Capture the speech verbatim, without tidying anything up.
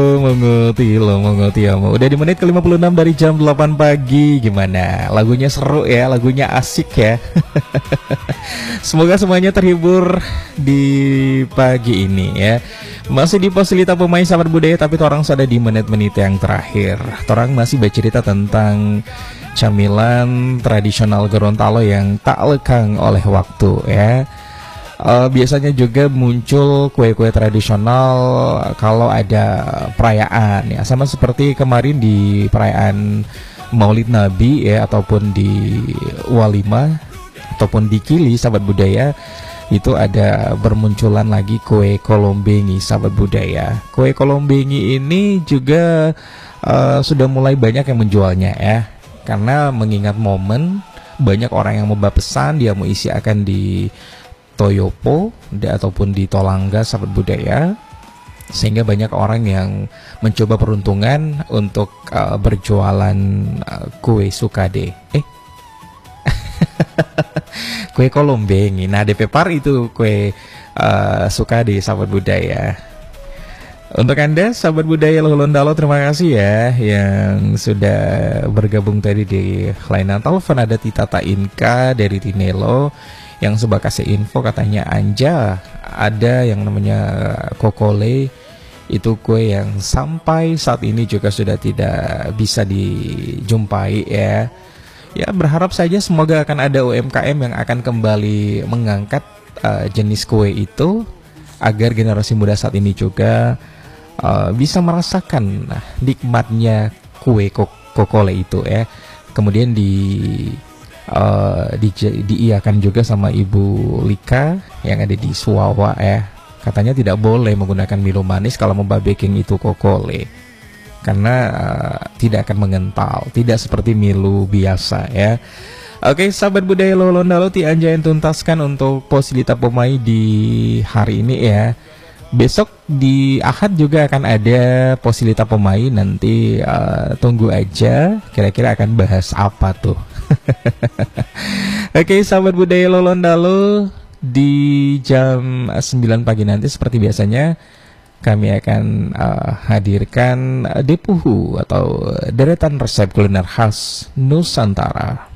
Mengoti lo, mengoti ya. Udah di menit ke lima puluh enam dari jam delapan pagi. Gimana? Lagunya seru ya, lagunya asik ya. Semoga semuanya terhibur di pagi ini ya. Masih di Posilita Pemain Sahabat Budaya, tapi orang sudah di menit-menit yang terakhir. Orang masih bercerita tentang camilan tradisional Gorontalo yang tak lekang oleh waktu ya. Uh, biasanya juga muncul kue-kue tradisional kalau ada perayaan ya, sama seperti kemarin di perayaan Maulid Nabi ya, ataupun di Walimah ataupun di Kili Sahabat Budaya, itu ada bermunculan lagi kue kolombengi Sahabat Budaya. Kue kolombengi ini juga uh, sudah mulai banyak yang menjualnya ya, karena mengingat momen banyak orang yang mau pesan, dia mau isi akan di Toyopo ataupun di Tolangga Sahabat Budaya, sehingga banyak orang yang mencoba peruntungan untuk uh, berjualan uh, kue sukade eh kue kolombengi. Nah, D P Par itu kue uh, sukade Sahabat Budaya. Untuk Anda Sahabat Budaya Lolondalo, terima kasih ya yang sudah bergabung tadi di layanan telepon. Ada Tita Tainka dari Tinelo yang coba kasih info, katanya Anja ada yang namanya kokole, itu kue yang sampai saat ini juga sudah tidak bisa dijumpai ya. Ya, berharap saja semoga akan ada U M K M yang akan kembali mengangkat uh, jenis kue itu, agar generasi muda saat ini juga uh, bisa merasakan nah, nikmatnya kue kokole itu ya. Kemudian di Uh, di, diiakan juga sama Ibu Lika yang ada di Suwawa ya. Katanya tidak boleh menggunakan Milo manis kalau mau baking itu kokole, karena uh, tidak akan mengental, tidak seperti Milo biasa ya. Oke, Sahabat Budaya Lolondalo, ti anja yang tuntaskan untuk Posilita Pemain di hari ini ya. Besok di Ahad juga akan ada Posilita Pemain, nanti uh, tunggu aja kira-kira akan bahas apa tuh. Oke, Sahabat Budaya Lolondalo, di jam sembilan pagi nanti seperti biasanya kami akan uh, hadirkan Depuhu atau deretan resep kuliner khas Nusantara.